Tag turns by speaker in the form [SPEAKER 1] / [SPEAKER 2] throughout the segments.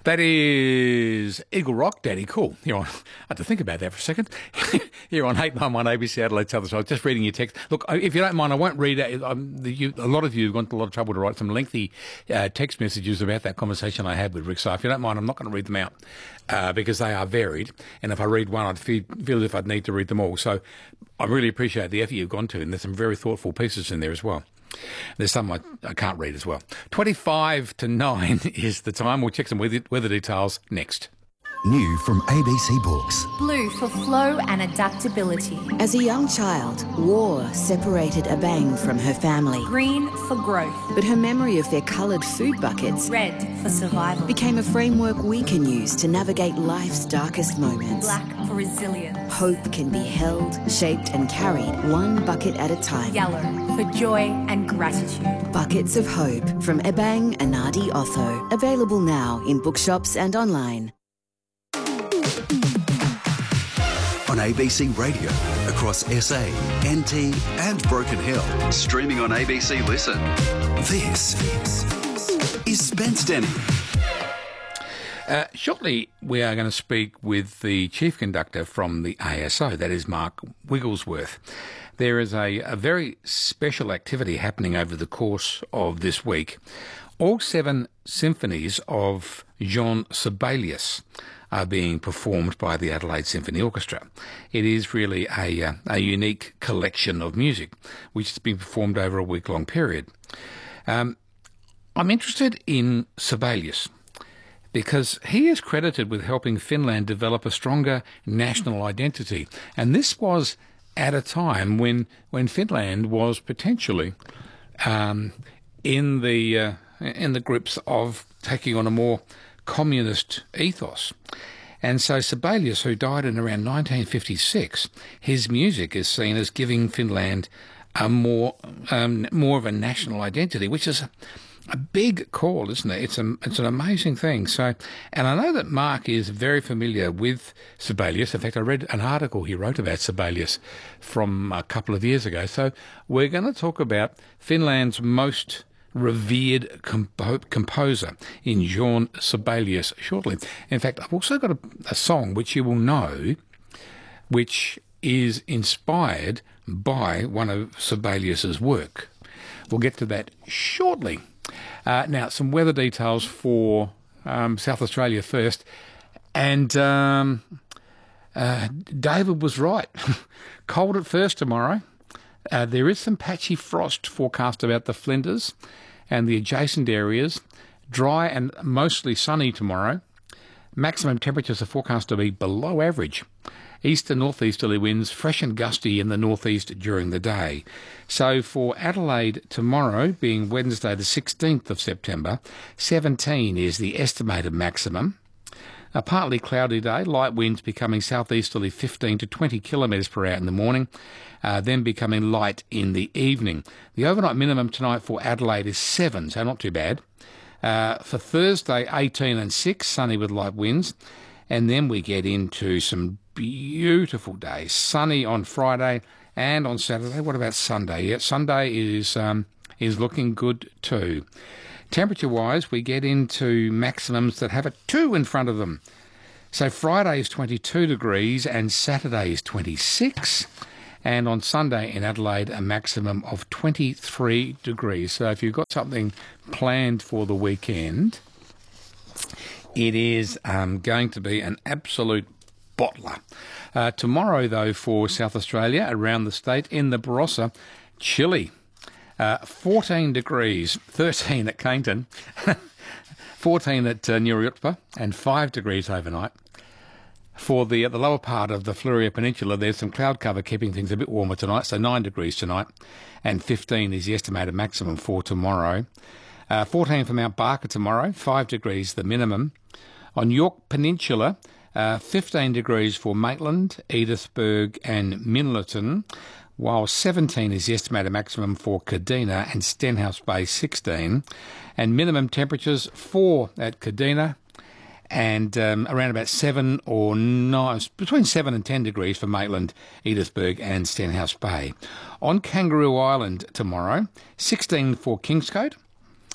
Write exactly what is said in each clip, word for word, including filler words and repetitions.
[SPEAKER 1] That is Eagle Rock, Daddy Cool. Here on, I had to think about that for a second. Here on eight nine one A B C Adelaide South Australia. Just reading your text. Look, if you don't mind, I won't read it. Um, the, you, a lot of you have gone to a lot of trouble to write some lengthy uh, text messages about that conversation I had with Rick. So if you don't mind, I'm not going to read them out uh, because they are varied. And if I read one, I'd feel, feel as if I'd need to read them all. So I really appreciate the effort you've gone to, and there's some very thoughtful pieces in there as well. There's some I, I can't read as well. twenty-five to nine is the time. We'll check some weather, weather details next.
[SPEAKER 2] New from A B C Books.
[SPEAKER 3] Blue for flow and adaptability.
[SPEAKER 4] As a young child, war separated Abang from her family.
[SPEAKER 3] Green for growth.
[SPEAKER 4] But her memory of their coloured food buckets,
[SPEAKER 3] red for survival,
[SPEAKER 4] became a framework we can use to navigate life's darkest moments.
[SPEAKER 3] Black for resilience.
[SPEAKER 4] Hope can be held, shaped and carried one bucket at a time.
[SPEAKER 3] Yellow for joy and gratitude.
[SPEAKER 4] Buckets of Hope from Ebang Anadi Otho. Available now in bookshops and online.
[SPEAKER 2] On A B C Radio, across S A, N T and Broken Hill. Streaming on A B C Listen. This is Spence Denny.
[SPEAKER 1] Uh, shortly, we are going to speak with the chief conductor from the A S O, that is Mark Wigglesworth. There is a, a very special activity happening over the course of this week. All seven symphonies of Jean Sibelius are being performed by the Adelaide Symphony Orchestra. It is really a, uh, a unique collection of music, which has been performed over a week-long period. Um, I'm interested in Sibelius because he is credited with helping Finland develop a stronger national identity. And this was at a time when when Finland was potentially um, in the uh, in the grips of taking on a more communist ethos. And so Sibelius, who died in around nineteen fifty-six, his music is seen as giving Finland a more um, more of a national identity, which is a, a big call, isn't it? It's a it's an amazing thing. So, and I know that Mark is very familiar with Sibelius. In fact, I read an article he wrote about Sibelius from a couple of years ago. So we're going to talk about Finland's most revered compo- composer in Jean Sibelius shortly. In fact, I've also got a, a song which you will know, which is inspired by one of Sibelius's work. We'll get to that shortly. Uh, now, some weather details for um, South Australia first. And um, uh, David was right. Cold at first tomorrow. Uh, there is some patchy frost forecast about the Flinders and the adjacent areas. Dry and mostly sunny tomorrow. Maximum temperatures are forecast to be below average. East and northeasterly winds, fresh and gusty in the northeast during the day. So for Adelaide tomorrow, being Wednesday the sixteenth of September, seventeen is the estimated maximum. A partly cloudy day, light winds becoming southeasterly fifteen to twenty kilometres per hour in the morning, uh, then becoming light in the evening. The overnight minimum tonight for Adelaide is seven, so not too bad. Uh, for Thursday, eighteen and six, sunny with light winds. And then we get into some beautiful days. Sunny on Friday and on Saturday. What about Sunday? Yeah, Sunday is um, is looking good too. Temperature-wise, we get into maximums that have a two in front of them. So Friday is twenty-two degrees and Saturday is twenty-six. And on Sunday in Adelaide, a maximum of twenty-three degrees. So if you've got something planned for the weekend, it is um, going to be an absolute bottler. Uh, tomorrow, though, for South Australia, around the state, in the Barossa, chilly. Uh, fourteen degrees, thirteen at Cainton, fourteen at uh, Nuruyutpa, and five degrees overnight. For the, uh, the lower part of the Fleurieu Peninsula, there's some cloud cover keeping things a bit warmer tonight, so nine degrees tonight, and fifteen is the estimated maximum for tomorrow. Uh, fourteen for Mount Barker tomorrow, five degrees the minimum. On York Peninsula, uh, fifteen degrees for Maitland, Edithburgh and Minlaton, while seventeen is the estimated maximum for Kadina and Stenhouse Bay, sixteen. And minimum temperatures, four at Kadina and um, around about seven or nine, between seven and ten degrees for Maitland, Edithburgh and Stenhouse Bay. On Kangaroo Island tomorrow, sixteen for Kingscote,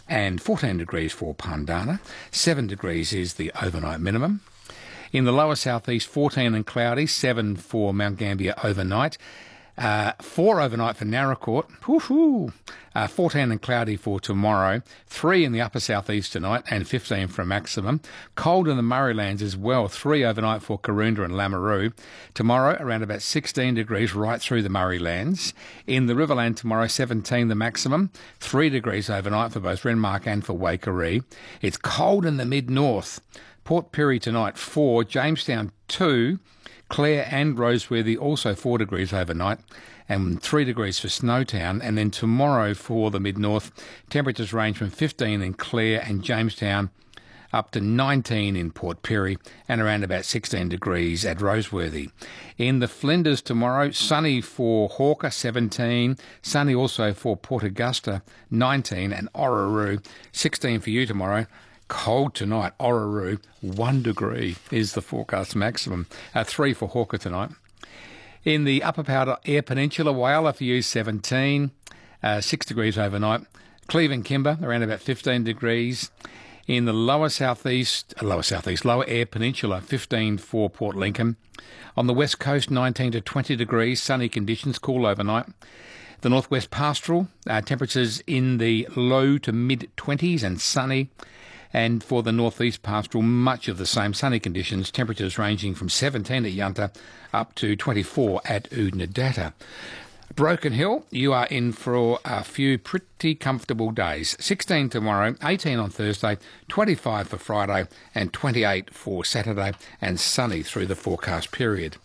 [SPEAKER 1] and fourteen degrees for Pandana. seven degrees is the overnight minimum. In the lower southeast, fourteen and cloudy, seven for Mount Gambier overnight. Uh, four overnight for Narracourt, woohoo! Uh, fourteen and cloudy for tomorrow, three in the upper southeast tonight, and fifteen for a maximum. Cold in the Murraylands as well, three overnight for Karoonda and Lameroo. Tomorrow, around about sixteen degrees right through the Murraylands. In the Riverland tomorrow, seventeen the maximum, three degrees overnight for both Renmark and for Waikerie. It's cold in the mid-north. Port Pirie tonight, four, Jamestown, two, Clare and Roseworthy also four degrees overnight, and three degrees for Snowtown. And then tomorrow for the mid-north, temperatures range from fifteen in Clare and Jamestown up to nineteen in Port Pirie and around about sixteen degrees at Roseworthy. In the Flinders tomorrow, sunny for Hawker, seventeen, sunny also for Port Augusta, nineteen, and Orroroo, sixteen for you tomorrow. Cold tonight, Orroroo, one degree is the forecast maximum. Uh, three for Hawker tonight. In the Upper Powder Air Peninsula, Whyalla for you, seventeen, uh, six degrees overnight. Cleve and Kimber, around about fifteen degrees. In the lower southeast, uh, lower southeast, lower Air Peninsula, fifteen for Port Lincoln. On the west coast, nineteen to twenty degrees, sunny conditions, cool overnight. The northwest pastoral, uh, temperatures in the low to mid-twenties and sunny. And for the northeast pastoral, much of the same sunny conditions, temperatures ranging from seventeen at Yunta up to twenty-four at Oodnadatta. Broken Hill, you are in for a few pretty comfortable days. sixteen tomorrow, eighteen on Thursday, twenty-five for Friday, and twenty-eight for Saturday, and sunny through the forecast period.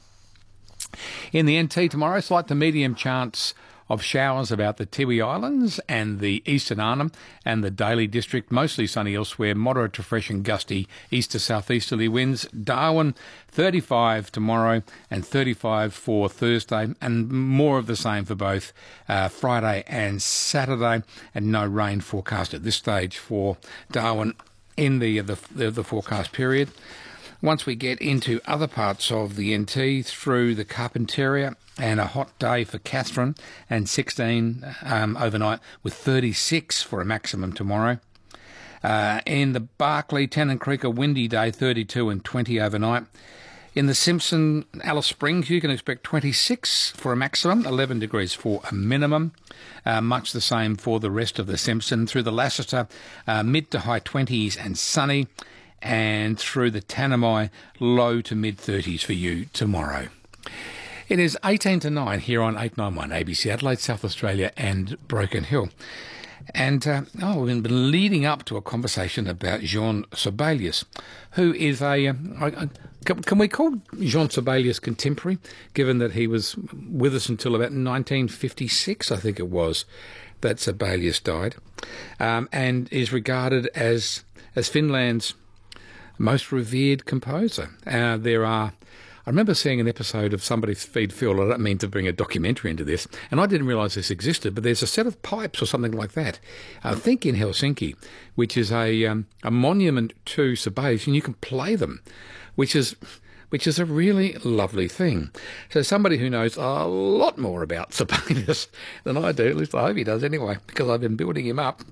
[SPEAKER 1] In the N T tomorrow, slight to medium chance of showers about the Tiwi Islands and the Eastern Arnhem and the Daly District, mostly sunny elsewhere, moderate to fresh and gusty east to southeasterly winds. Darwin, thirty-five tomorrow and thirty-five for Thursday, and more of the same for both uh, Friday and Saturday, and no rain forecast at this stage for Darwin in the, the, the, the forecast period. Once we get into other parts of the N T, through the Carpentaria, and a hot day for Katherine, and sixteen um, overnight with thirty-six for a maximum tomorrow. Uh, in the Barkly, Tennant Creek, a windy day, thirty-two and twenty overnight. In the Simpson, Alice Springs, you can expect twenty-six for a maximum, eleven degrees for a minimum. Uh, much the same for the rest of the Simpson. Through the Lassiter, uh, mid to high twenties and sunny. And through the Tanami, low to mid-thirties for you tomorrow. It is eighteen to nine here on eight ninety-one A B C Adelaide, South Australia and Broken Hill. And uh, oh, we've been leading up to a conversation about Jean Sibelius, who is a... Uh, I, can, can we call Jean Sibelius contemporary, given that he was with us until about nineteen fifty-six, I think it was, that Sibelius died, um, and is regarded as as Finland's most revered composer. Uh, there are... I remember seeing an episode of Somebody's Feed Phil. I don't mean to bring a documentary into this, and I didn't realise this existed, but there's a set of pipes or something like that, I think in Helsinki, which is a um, a monument to Sibelius, and you can play them, which is which is a really lovely thing. So somebody who knows a lot more about Sibelius than I do, at least I hope he does anyway, because I've been building him up,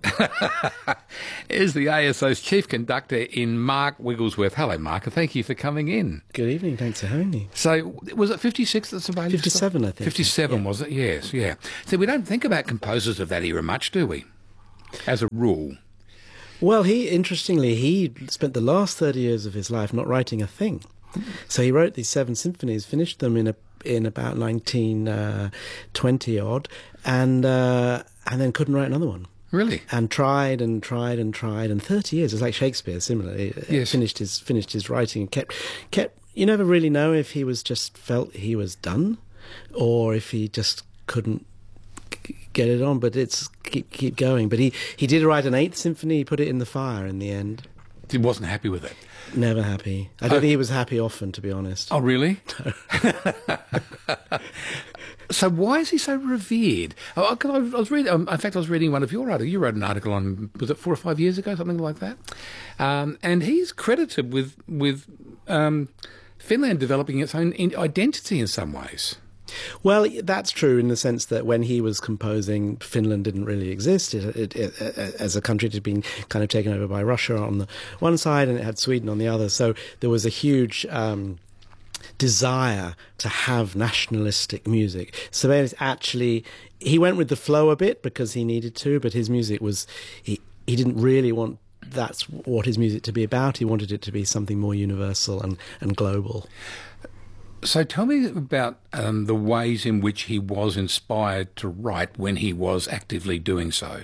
[SPEAKER 1] is the A S O's chief conductor in Mark Wigglesworth. Hello, Mark, and thank you for coming in.
[SPEAKER 5] Good evening, thanks for having me.
[SPEAKER 1] So, was it fifty-six that Sibelius
[SPEAKER 5] fifty-seven,
[SPEAKER 1] started?
[SPEAKER 5] I think.
[SPEAKER 1] fifty-seven,
[SPEAKER 5] yeah.
[SPEAKER 1] Was it? Yes, yeah. So we don't think about composers of that era much, do we? As a rule.
[SPEAKER 5] Well, he, interestingly, he spent the last thirty years of his life not writing a thing. So he wrote these seven symphonies, finished them in a in about nineteen twenty odd, and uh, and then couldn't write another one.
[SPEAKER 1] Really?
[SPEAKER 5] And tried and tried and tried, and thirty years. It's like Shakespeare, similarly.
[SPEAKER 1] Yes.
[SPEAKER 5] Finished his finished his writing and kept kept. You never really know if he was just felt he was done, or if he just couldn't get it on. But it's keep keep going. But he he did write an eighth symphony. He put it in the fire in the end.
[SPEAKER 1] He wasn't happy with it.
[SPEAKER 5] Never happy. I don't oh. think he was happy often, to be honest.
[SPEAKER 1] Oh, really? So why is he so revered? Oh, I was reading. Um, in fact, I was reading one of your articles. You wrote an article on, was it four or five years ago, something like that? Um, and he's credited with with um, Finland developing its own identity in some ways.
[SPEAKER 5] Well, that's true in the sense that when he was composing, Finland didn't really exist. It, it, it, as a country, it had been kind of taken over by Russia on the one side, and it had Sweden on the other. So there was a huge um, desire to have nationalistic music. Sibelius actually, he went with the flow a bit because he needed to, but his music was, he, he didn't really want that's what his music to be about. He wanted it to be something more universal and, and global.
[SPEAKER 1] So tell me about um, the ways in which he was inspired to write when he was actively doing so.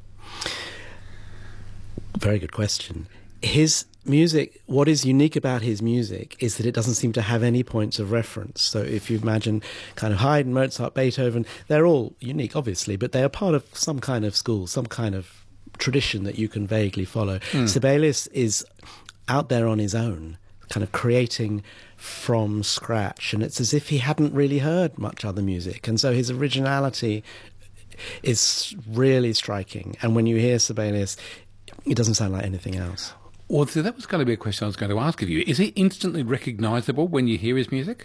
[SPEAKER 5] Very good question. His music, what is unique about his music is that it doesn't seem to have any points of reference. So if you imagine kind of Haydn, Mozart, Beethoven, they're all unique, obviously, but they are part of some kind of school, some kind of tradition that you can vaguely follow. Mm. Sibelius is out there on his own, kind of creating from scratch, and it's as if he hadn't really heard much other music, and so his originality is really striking. And when you hear Sibelius, it doesn't sound like anything else.
[SPEAKER 1] Well, so that was going to be a question I was going to ask of you. Is he instantly recognisable when you hear his music?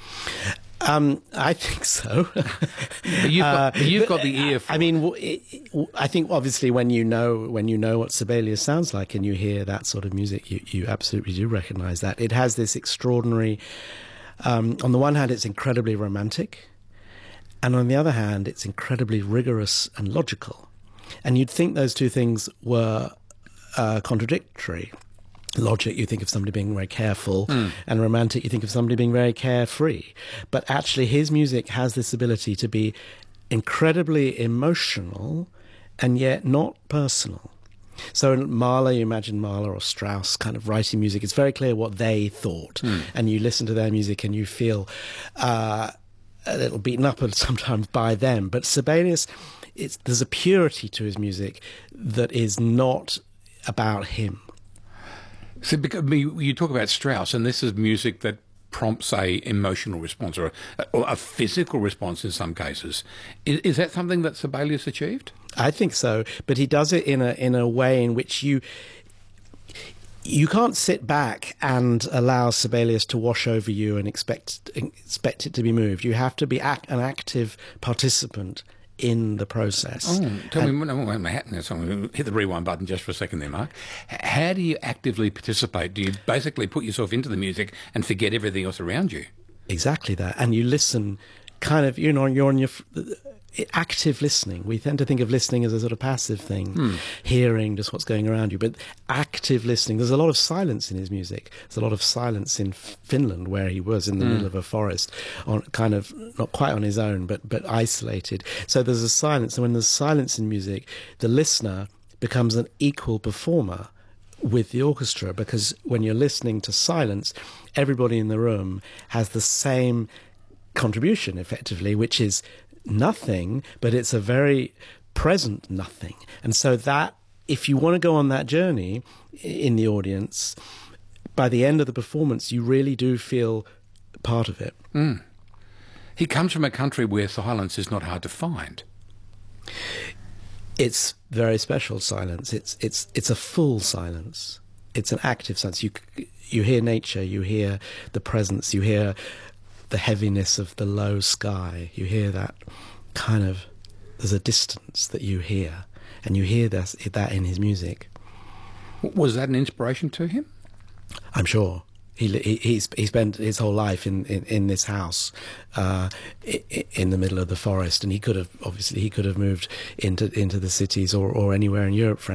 [SPEAKER 5] Um, I think so.
[SPEAKER 1] But you've got, but you've got the ear for
[SPEAKER 5] I mean, I think obviously when you know when you know what Sibelius sounds like and you hear that sort of music, you, you absolutely do recognise that. It has this extraordinary... Um, on the one hand, it's incredibly romantic, and on the other hand, it's incredibly rigorous and logical. And you'd think those two things were uh, contradictory. Logic, you think of somebody being very careful, mm. and romantic, you think of somebody being very carefree. But actually, his music has this ability to be incredibly emotional and yet not personal. So in Mahler, you imagine Mahler or Strauss kind of writing music. It's very clear what they thought, mm. and you listen to their music and you feel uh, a little beaten up sometimes by them. But Sibelius, it's, there's a purity to his music that is not about him.
[SPEAKER 1] So, because you talk about Strauss, and this is music that prompts a emotional response or a, or a physical response in some cases. Is, is that something that Sibelius achieved?
[SPEAKER 5] I think so, but he does it in a in a way in which you you can't sit back and allow Sibelius to wash over you and expect expect it to be moved. You have to be act, an active participant in the process.
[SPEAKER 1] Oh, tell
[SPEAKER 5] and,
[SPEAKER 1] me, no, my hat, hit the rewind button just for a second there, Mark. How do you actively participate? Do you basically put yourself into the music and forget everything else around you?
[SPEAKER 5] Exactly that. And you listen kind of, you know, you're on your... active listening. We tend to think of listening as a sort of passive thing, hmm. hearing just what's going around you. But active listening, there's a lot of silence in his music. There's a lot of silence in Finland, where he was in the hmm. middle of a forest, on kind of not quite on his own, but but isolated. So there's a silence. And when there's silence in music, the listener becomes an equal performer with the orchestra, because when you're listening to silence, everybody in the room has the same contribution, effectively, which is nothing, but it's a very present nothing. And so that, if you want to go on that journey in the audience, by the end of the performance, you really do feel part of it.
[SPEAKER 1] Mm. He comes from a country where silence is not hard to find.
[SPEAKER 5] It's very special silence. It's it's it's a full silence. It's an active silence. You you hear nature, you hear the presence, you hear the heaviness of the low sky. You hear that kind of, there's a distance that you hear, and you hear that, that in his music.
[SPEAKER 1] Was that an inspiration to him?
[SPEAKER 5] I'm sure. He he he's, he spent his whole life in, in, in this house, uh, in the middle of the forest, and he could have, obviously, he could have moved into into the cities or, or anywhere in Europe, frankly.